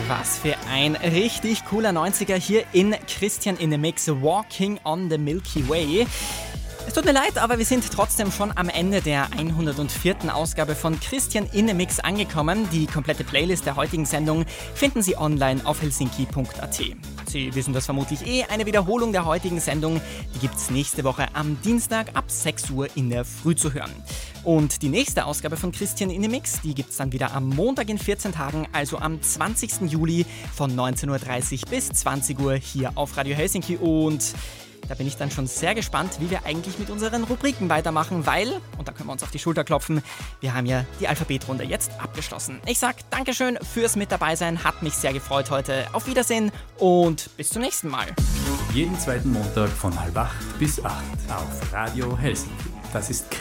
Was für ein richtig cooler 90er hier in Christian in the Mix, Walking on the Milky Way. Es tut mir leid, aber wir sind trotzdem schon am Ende der 104. Ausgabe von Christian in the Mix angekommen. Die komplette Playlist der heutigen Sendung finden Sie online auf helsinki.at. Sie wissen das vermutlich eine Wiederholung der heutigen Sendung, die gibt es nächste Woche am Dienstag ab 6 Uhr in der Früh zu hören. Und die nächste Ausgabe von Christian in the Mix, die gibt es dann wieder am Montag in 14 Tagen, also am 20. Juli von 19.30 Uhr bis 20 Uhr hier auf Radio Helsinki. Und da bin ich dann schon sehr gespannt, wie wir eigentlich mit unseren Rubriken weitermachen, weil, und da können wir uns auf die Schulter klopfen, wir haben ja die Alphabetrunde jetzt abgeschlossen. Ich sag Dankeschön fürs mit dabei sein, hat mich sehr gefreut heute. Auf Wiedersehen und bis zum nächsten Mal. Jeden zweiten Montag von 7:30 bis 8 auf Radio Helsinki. Das ist